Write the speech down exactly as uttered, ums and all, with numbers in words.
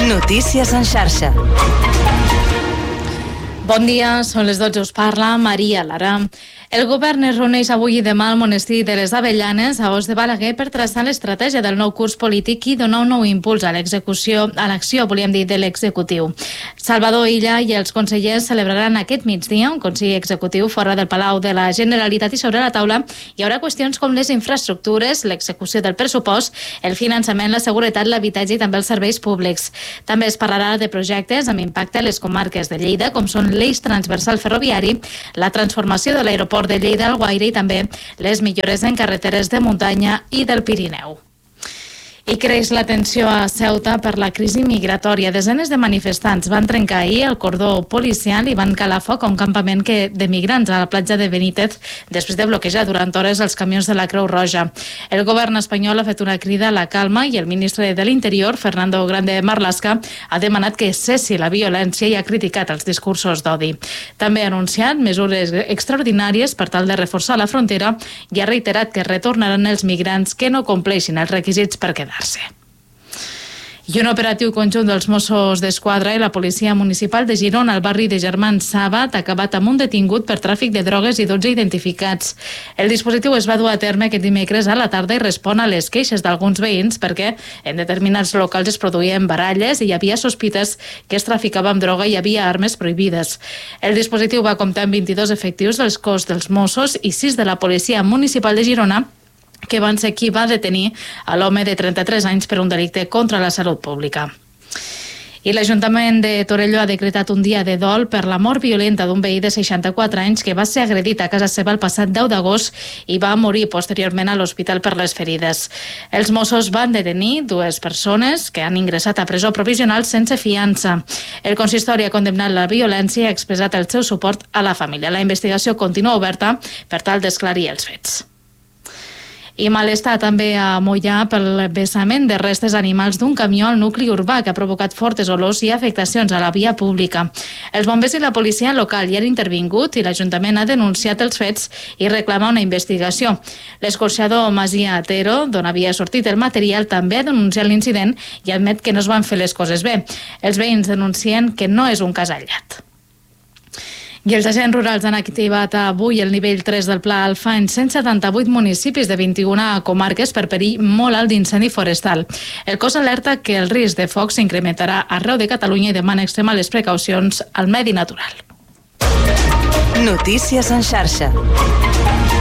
Notícies en xarxa. Bon dia, són les dotze, us parla Maria Lara. El govern es reuneix avui i demà al monestir de les Avellanes, a Os de Balaguer, per traçar l'estratègia del nou curs polític i donar un nou impuls a l'execució, a l'acció, volíem dir, de l'executiu. Salvador Illa i els consellers celebraran aquest migdia un consell executiu fora del Palau de la Generalitat i sobre la taula hi haurà qüestions com les infraestructures, l'execució del pressupost, el finançament, la seguretat, l'habitatge i també els serveis públics. També es parlarà de projectes amb impacte a les comarques de Lleida, com són l'eix transversal ferroviari, la transformació de l'aeroport de Lleida al Guaire i també les millores en carreteres de muntanya i del Pirineu. I creix la tensió a Ceuta per la crisi migratòria. Desenes de manifestants van trencar ahir el cordó policial i van calar foc a un campament que, de migrants a la platja de Benítez després de bloquejar durant hores els camions de la Creu Roja. El govern espanyol ha fet una crida a la calma i el ministre de l'Interior, Fernando Grande Marlaska, ha demanat que cessi la violència i ha criticat els discursos d'odi. També ha anunciat mesures extraordinàries per tal de reforçar la frontera i ha reiterat que retornaran els migrants que no compleixin els requisits per quedar. I un operatiu conjunt dels Mossos d'Esquadra i la Policia Municipal de Girona al barri de Germans Sàbat ha acabat amb un detingut per tràfic de drogues i dotze identificats. El dispositiu es va dur a terme aquest dimecres a la tarda i respon a les queixes d'alguns veïns perquè en determinats locals es produïen baralles i hi havia sospites que es traficava amb droga i hi havia armes prohibides. El dispositiu va comptar amb vint-i-dos efectius dels cos dels Mossos i sis de la Policia Municipal de Girona, que van ser qui va detenir a l'home de trenta-tres anys per un delicte contra la salut pública. I l'Ajuntament de Torelló ha decretat un dia de dol per la mort violenta d'un veí de seixanta-quatre anys que va ser agredit a casa seva el passat deu d'agost i va morir posteriorment a l'hospital per les ferides. Els Mossos van detenir dues persones que han ingressat a presó provisional sense fiança. El consistori ha condemnat la violència i ha expressat el seu suport a la família. La investigació continua oberta per tal d'esclarir els fets. I malestar també a Moià pel vessament de restes animals d'un camió al nucli urbà que ha provocat fortes olors i afectacions a la via pública. Els bombers i la policia local hi han intervingut i l'Ajuntament ha denunciat els fets i reclama una investigació. L'escorxador Masia Atero, d'on havia sortit el material, també ha denunciat l'incident i admet que no es van fer les coses bé. Els veïns denuncien que no és un cas aïllat. I els agents rurals han activat avui el nivell tres del Pla Alfa en cent setanta-vuit municipis de vint-i-una comarques per perill molt alt d'incendi forestal. El cos alerta que el risc de foc s'incrementarà arreu de Catalunya i demana extremar les precaucions al medi natural. Notícies en xarxa.